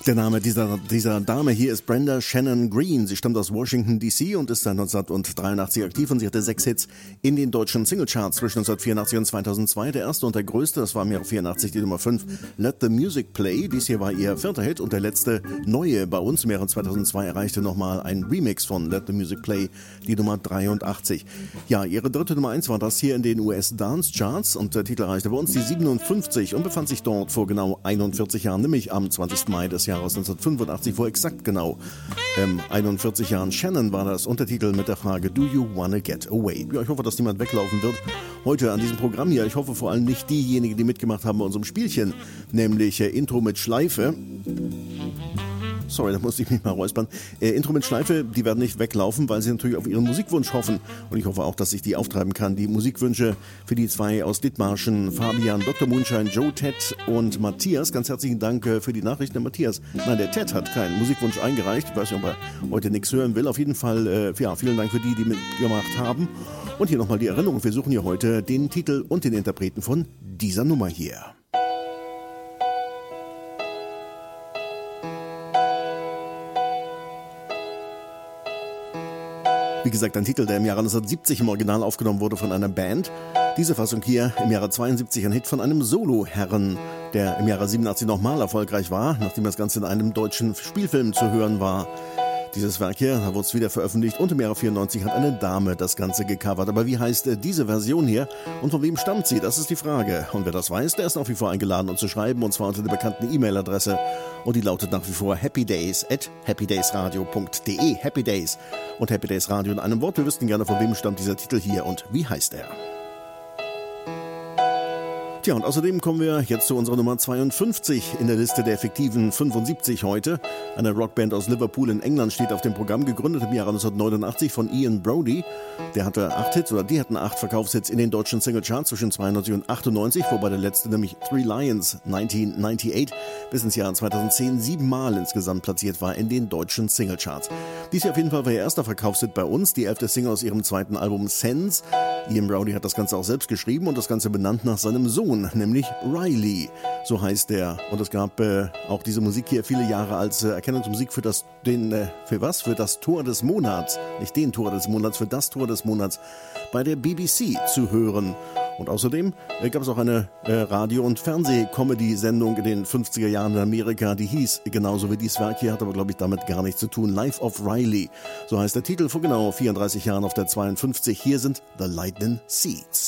Der Name dieser Dame hier ist Brenda Shannon Green. Sie stammt aus Washington D.C. und ist seit 1983 aktiv und sie hatte 6 Hits in den deutschen Singlecharts zwischen 1984 und 2002. Der erste und der größte, das war im Jahr 84 die Nummer 5, Let the Music Play. Dies hier war ihr 4. Hit und der letzte neue bei uns im Jahre 2002 erreichte nochmal ein Remix von Let the Music Play, die Nummer 83. Ja, ihre dritte Nummer 1 war das hier in den US Dance Charts und der Titel erreichte bei uns die 57 und befand sich dort vor genau 41 Jahren, nämlich am 20. Mai des Jahres 1985, vor exakt genau 41 Jahren. Shannon war das Untertitel mit der Frage Do you wanna get away? Ja, ich hoffe, dass niemand weglaufen wird heute an diesem Programm hier. Ich hoffe vor allem nicht diejenigen, die mitgemacht haben bei unserem Spielchen, nämlich Intro mit Schleife. Sorry, da musste ich mich mal räuspern. Intro mit Schleife, die werden nicht weglaufen, weil sie natürlich auf ihren Musikwunsch hoffen. Und ich hoffe auch, dass ich die auftreiben kann. Die Musikwünsche für die 2 aus Dithmarschen, Fabian, Dr. Moonshine, Joe, Ted und Matthias. Ganz herzlichen Dank für die Nachrichten, der Matthias. Nein, der Ted hat keinen Musikwunsch eingereicht. Ich weiß nicht, ob er heute nichts hören will. Auf jeden Fall, vielen Dank für die mitgemacht haben. Und hier nochmal die Erinnerung. Wir suchen hier heute den Titel und den Interpreten von dieser Nummer hier. Wie gesagt, ein Titel, der im Jahre 1970 im Original aufgenommen wurde von einer Band. Diese Fassung hier im Jahre 72 ein Hit von einem Solo-Herren, der im Jahre 87 nochmal erfolgreich war, nachdem das Ganze in einem deutschen Spielfilm zu hören war. Dieses Werk hier, da wurde es wieder veröffentlicht und im Jahre 94 hat eine Dame das Ganze gecovert. Aber wie heißt diese Version hier und von wem stammt sie? Das ist die Frage. Und wer das weiß, der ist nach wie vor eingeladen, uns zu schreiben, und zwar unter der bekannten E-Mail-Adresse. Und die lautet nach wie vor happydays@happydaysradio.de. Happy Days und Happy Days Radio in einem Wort. Wir wüssten gerne, von wem stammt dieser Titel hier und wie heißt er. Tja, und außerdem kommen wir jetzt zu unserer Nummer 52 in der Liste der effektiven 75 heute. Eine Rockband aus Liverpool in England steht auf dem Programm, gegründet im Jahre 1989 von Ian Brody. Der hatte 8 Hits, oder die hatten 8 Verkaufshits in den deutschen Singlecharts zwischen 92 und 98, wobei der letzte, nämlich Three Lions 1998, bis ins Jahr 2010 7-mal insgesamt platziert war in den deutschen Singlecharts. Dies hier auf jeden Fall war ihr erster Verkaufshit bei uns, die 11. Single aus ihrem zweiten Album Sense. Ian Brody hat das Ganze auch selbst geschrieben und das Ganze benannt nach seinem Sohn, nämlich Riley, so heißt er. Und es gab auch diese Musik hier viele Jahre als Erkennungsmusik für das Tor des Monats, nicht den Tor des Monats, für das Tor des Monats bei der BBC zu hören. Und außerdem gab es auch eine Radio- und Fernseh-Comedy-Sendung in den 50er Jahren in Amerika, die hieß genauso wie dieses Werk hier, hat aber glaube ich damit gar nichts zu tun. Life of Riley, so heißt der Titel, vor genau 34 Jahren auf der 52. Hier sind The Lightning Seeds.